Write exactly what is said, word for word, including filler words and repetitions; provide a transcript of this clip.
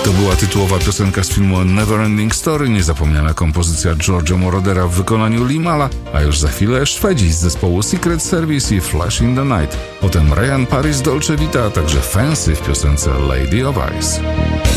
To była tytułowa piosenka z filmu Neverending Story, niezapomniana kompozycja Giorgio Morodera w wykonaniu Limala, a już za chwilę Szwedzi z zespołu Secret Service i Flash in the Night. Potem Ryan Paris Dolce Vita, a także Fancy w piosence Lady of Ice.